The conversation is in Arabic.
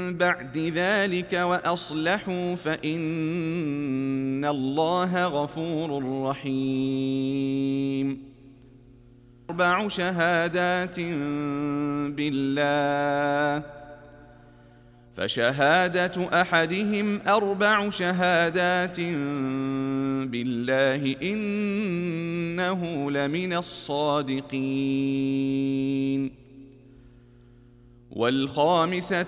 بعد ذلك وأصلحوا فإن الله غفور رحيم. 4 شهادات بالله، فشهادة أحدهم 4 شهادات بالله إنه لمن الصادقين. والخامسة